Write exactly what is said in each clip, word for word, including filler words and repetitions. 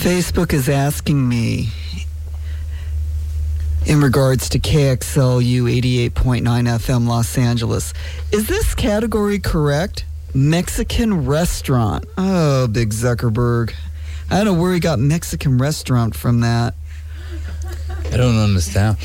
Facebook is asking me in regards to K X L U eighty-eight point nine F M Los Angeles. Is this category correct? Mexican restaurant. Oh, big Zuckerberg. I don't know where he got Mexican restaurant from that. I don't understand.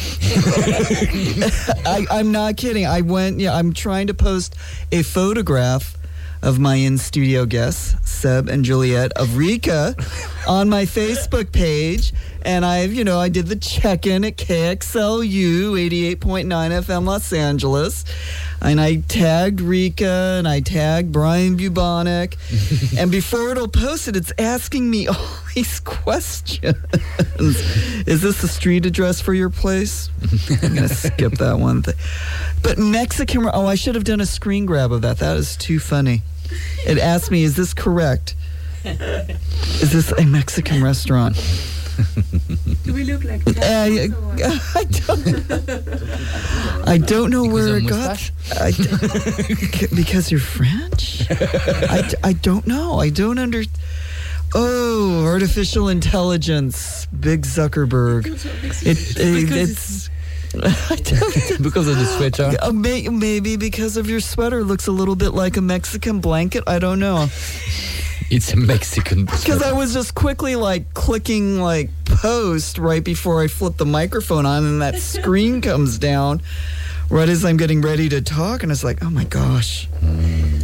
I, I'm not kidding. I went, yeah, I'm trying to post a photograph of my in-studio guests, Seb and Juliet, of Rika on my Facebook page. And I've, you know, I did the check-in at K X L U eighty-eight point nine F M Los Angeles. And I tagged Rika and I tagged Brian Bubonic. And before it'll post it, it's asking me all these questions. Is this the street address for your place? I'm going to skip that one thing. But Mexican, oh, I should have done a screen grab of that. That is too funny. It asked me, is this correct? Is this a Mexican restaurant? Do we look like uh, I don't I don't know because where of it got I don't, because you're French? I, I don't know. I don't under Oh, artificial intelligence, big Zuckerberg. It, it it's I don't, because of the sweater? Uh, may, maybe because of your sweater looks a little bit like a Mexican blanket. I don't know. It's a Mexican. Because I was just quickly like clicking like post right before I flip the microphone on, and that screen comes down right as I'm getting ready to talk, and it's like, oh my gosh. Mm.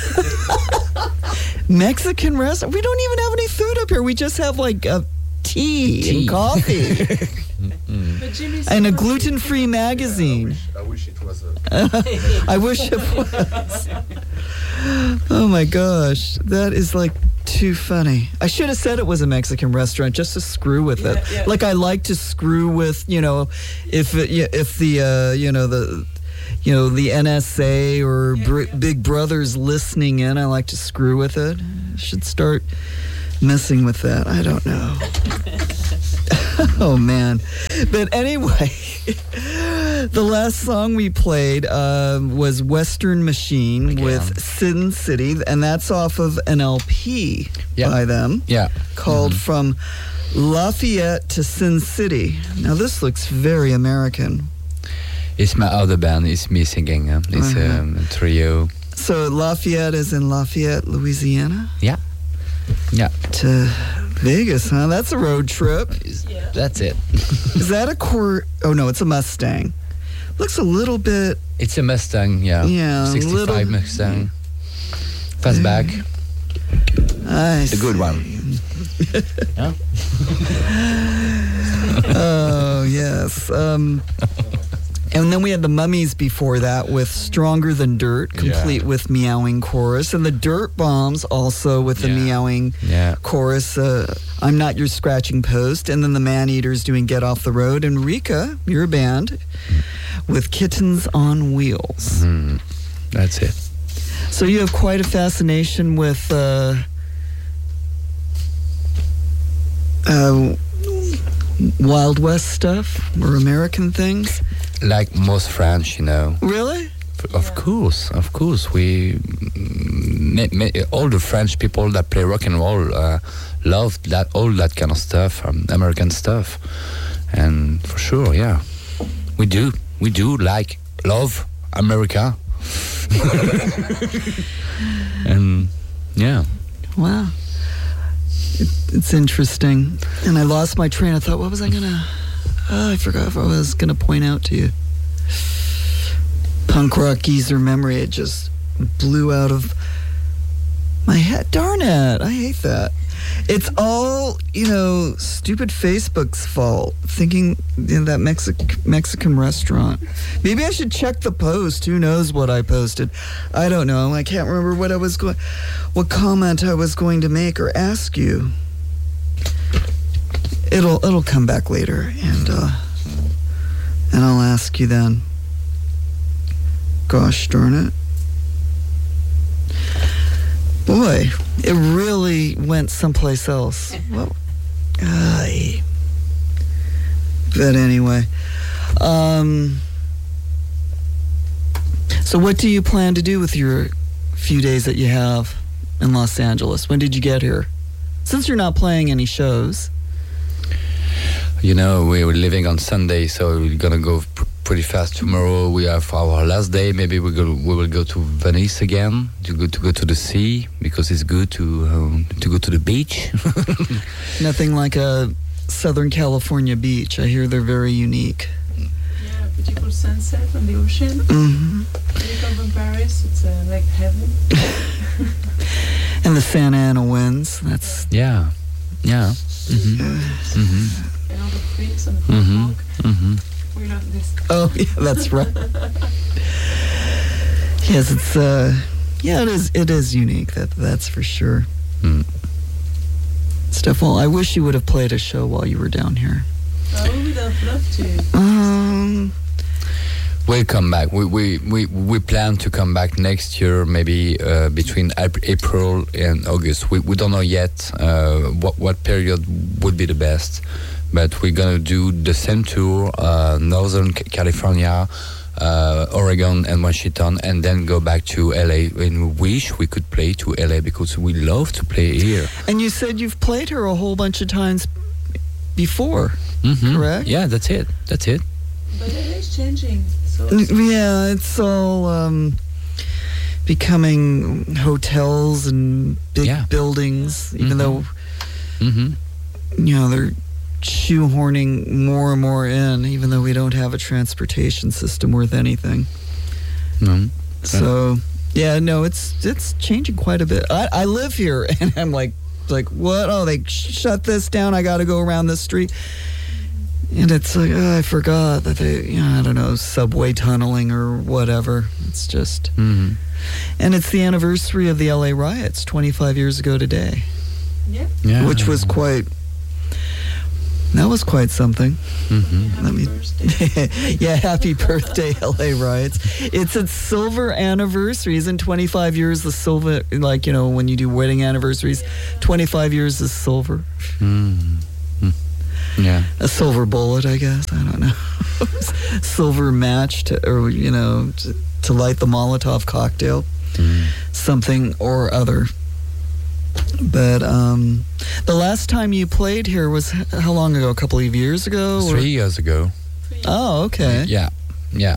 Mexican restaurant? We don't even have any food up here. We just have like a tea, tea. and coffee. Mm-hmm. And a gluten-free magazine. I wish, I wish it was a... I wish it was. Oh my gosh, that is like too funny. I should have said it was a Mexican restaurant just to screw with it. Yeah, yeah. Like I like to screw with, you know, if it, if the uh, you know the you know the N S A or yeah, Br- yeah. Big Brother's listening in, I like to screw with it. I should start messing with that. I don't know. Oh man. But anyway, the last song we played uh, was Western Machine Again. with Sin City, and that's off of an L P yeah. by them yeah. called mm-hmm. From Lafayette to Sin City. Now this looks very American. It's my other band. It's me singing. Uh, it's uh-huh. um, a trio. So Lafayette is in Lafayette, Louisiana? Yeah. Yeah. To Vegas, huh? That's a road trip. Yeah. That's it. Is that a Cor... Oh, no, it's a Mustang. Looks a little bit... It's a Mustang, yeah. Yeah, sixty-five little... Mustang. Fastback. I The good one. Yeah? Oh, yes. Um... And then we had the Mummies before that with Stronger Than Dirt, complete yeah. with meowing chorus. And the Dirt Bombs also with the yeah. meowing yeah. chorus, uh, I'm Not Your Scratching Post. And then the Man-Eaters doing Get Off the Road. And Rika, your band, with Kittens on Wheels. Mm-hmm. That's it. So you have quite a fascination with... Uh, uh, Wild West stuff or American things? Like most French, you know. Really? Of yeah. course, of course. We ma- ma- all the French people that play rock and roll uh, love that all that kind of stuff, um, American stuff, and for sure, yeah, we do, we do like love America, and yeah. Wow. It's interesting. And I lost my train of thought. What was I going to... Oh, I forgot what I was going to point out to you. Punk rock geezer memory. It just blew out of my head. Darn it. I hate that. It's all, you know, stupid Facebook's fault. Thinking in that Mexic- Mexican restaurant. Maybe I should check the post. Who knows what I posted? I don't know. I can't remember what I was going, what comment I was going to make or ask you. It'll it'll come back later, and uh, and I'll ask you then. Gosh darn it. Boy, it really went someplace else. Well, aye. But anyway, um, so what do you plan to do with your few days that you have in Los Angeles? When did you get here? since you're not playing any shows. You know, we were living on Sunday, so we're gonna go pr- pretty fast tomorrow. We have our last day. Maybe we go. We will go to Venice again to go to go to the sea because it's good to um, to go to the beach. Nothing like a Southern California beach. I hear they're very unique. Yeah, beautiful sunset on the ocean. Mm-hmm. When you come from Paris, it's uh, like heaven. And the Santa Ana winds. That's Yeah, yeah. Mm-hmm. Mm-hmm. And all the freaks on the Mm-hmm. boardwalk. Mm-hmm. We love this. oh yeah, that's right. Yes, it's uh, yeah, it is. It is unique. That that's for sure. Mm. Stefan, I wish you would have played a show while you were down here. Oh, we would have loved to. Um, We'll come back. We we, we we plan to come back next year, maybe uh, between Ap- April and August. We we don't know yet uh, what what period would be the best, but we're gonna do the same tour, uh, Northern C- California, uh, Oregon, and Washington, and then go back to L A. And we wish we could play to L A because we love to play here. and you said you've played her a whole bunch of times before, Mhm. correct? Yeah, that's it. That's it. But it is changing. So N- Yeah, it's all um, becoming hotels and big Yeah. buildings, even Mhm. though, Mm-hmm. you know, they're shoehorning more and more in, even though we don't have a transportation system worth anything. Mm-hmm. So, yeah, no, it's it's changing quite a bit. I, I live here, and I'm like, like what? Oh, they sh- shut this down. I got to go around this street. And it's like, oh, I forgot that they, you know, I don't know, subway tunneling or whatever. It's just, Mm-hmm. and it's the anniversary of the L A riots twenty-five years ago today, yeah. Yeah. which was quite, that was quite something. Mm-hmm. Happy Let me- birthday. Yeah, happy birthday, L A riots. It's its silver anniversary. Isn't twenty-five years the silver, like, you know, when you do wedding anniversaries, twenty-five years is silver. Mm-hmm. Yeah. A silver bullet, I guess. I don't know. Silver match to, or, you know, to, to light the Molotov cocktail. Mm. Something or other. But um, the last time you played here was h- how long ago? A couple of years ago? or- Three years ago. Oh, okay. Yeah, yeah.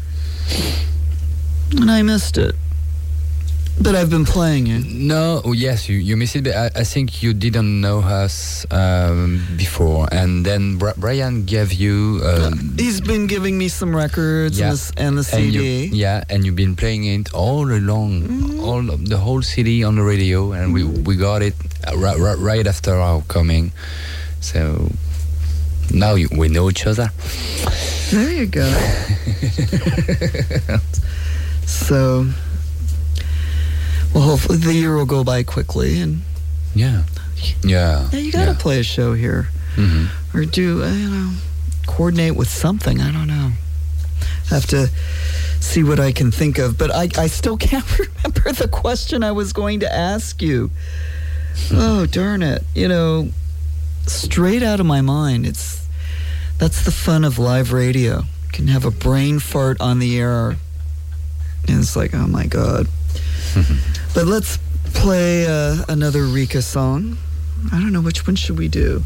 And I missed it. But I've been playing it. No, oh, yes, you, you missed it, but I, I think you didn't know us um, before. And then Bri- Brian gave you... Um, He's been giving me some records Yeah. and, the, s- and the and C you, D. yeah, and you've been playing it all along, Mm. all of the whole city on the radio, and we, we got it right, right, right after our coming. So now you, we know each other. There you go. So, well, hopefully the year will go by quickly, and Yeah, yeah. yeah, you got to yeah. play a show here, Mhm. or do uh, you know, coordinate with something. I don't know. Have to see what I can think of, but I I still can't remember the question I was going to ask you. Oh darn it! You know, straight out of my mind. It's that's the fun of live radio. You can have a brain fart on the air, and it's like, oh my god. But let's play uh, another Rika song. I don't know, which one should we do?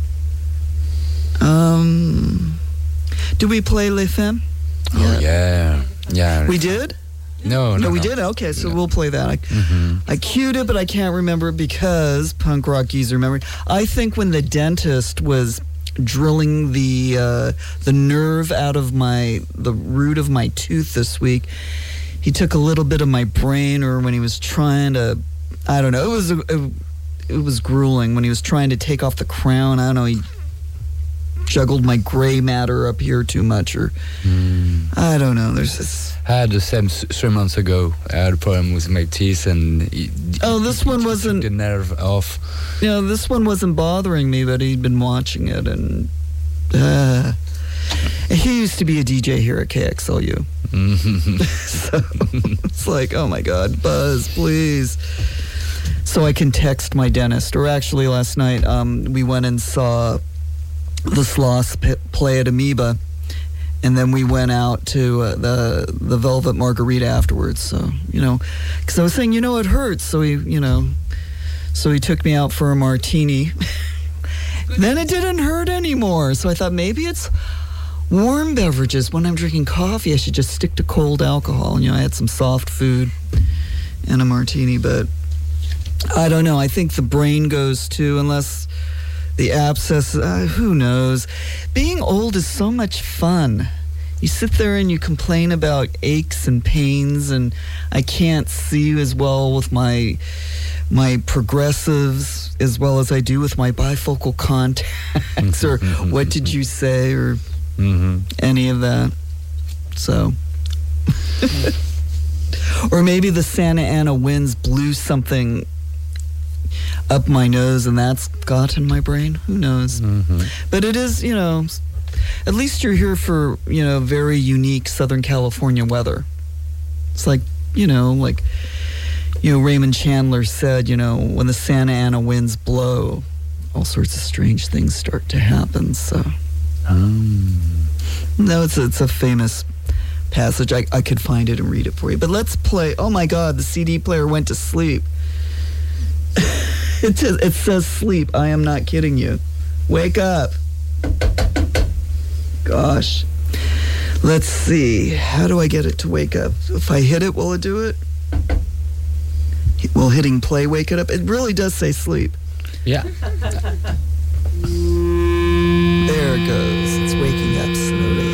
Um, do we play Les Femmes? Oh, yeah, yeah. We did? No, no, No, we no. did? Okay, so No. we'll play that. I, Mhm. I cued it, but I can't remember it because punk rock geezer memory. I think when the dentist was drilling the uh, the nerve out of my the root of my tooth this week, he took a little bit of my brain, or when he was trying to, I don't know, it was it, it was grueling when he was trying to take off the crown. I don't know, he juggled my gray matter up here too much, or Mm. I don't know. There's this. I had the same s- three months ago. I had a problem with my teeth, and it, Oh, this it one took wasn't- the nerve off. You know, this one wasn't bothering me, but he'd been watching it, and uh, he used to be a D J here at K X L U. Mhm. So it's like, oh my God, Buzz, please. So I can text my dentist. Or actually, last night um, we went and saw the Sloths p- play at Amoeba, and then we went out to uh, the the Velvet Margarita afterwards. So, you know, because I was saying, you know, it hurts. So he, you know, So he took me out for a martini. Then it didn't hurt anymore. So I thought maybe it's warm beverages. When I'm drinking coffee, I should just stick to cold alcohol. You know, I had some soft food and a martini, but I don't know. I think the brain goes too, unless the abscess, uh, who knows. Being old is so much fun. You sit there and you complain about aches and pains, and I can't see as well with my my progressives as well as I do with my bifocal contacts, or what did you say, or Mm-hmm. any of that. So, or maybe the Santa Ana winds blew something up my nose and that's got in my brain. Who knows? Mm-hmm. But it is, you know, at least you're here for, you know, very unique Southern California weather. It's like, you know, like, you know, Raymond Chandler said, you know, when the Santa Ana winds blow, all sorts of strange things start to happen. So, Um, no, it's a, it's a famous passage. I, I could find it and read it for you. But let's play. Oh my God, the C D player went to sleep. it, says, it says sleep. I am not kidding you. Wake up. Gosh. Let's see. How do I get it to wake up? If I hit it, will it do it? Will hitting play wake it up? It really does say sleep. yeah. There it goes. It's waking